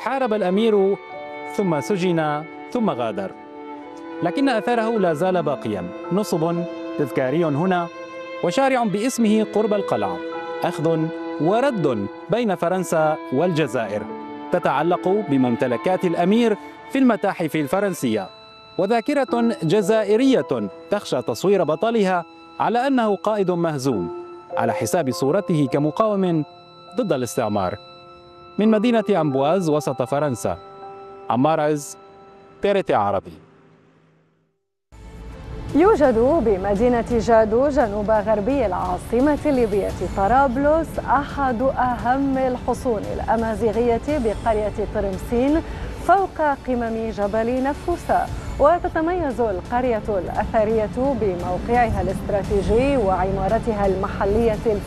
حارب الأمير ثم سجن ثم غادر، لكن أثره لا زال باقيا. نصب تذكاري هنا وشارع باسمه قرب القلعة، أخذ ورد بين فرنسا والجزائر، تتعلق بممتلكات الأمير في المتاحف الفرنسية، وذاكرة جزائرية تخشى تصوير بطلها على أنه قائد مهزوم على حساب صورته كمقاوم ضد الاستعمار. من مدينة أمبواز وسط فرنسا، عمار عز، TRT عربي. يوجد بمدينة جادو جنوب غربي العاصمة الليبية طرابلس أحد أهم الحصون الأمازيغية بقرية طرمسين فوق قمم جبل نفوسا. وتتميز القرية الأثرية بموقعها الاستراتيجي وعمارتها المحلية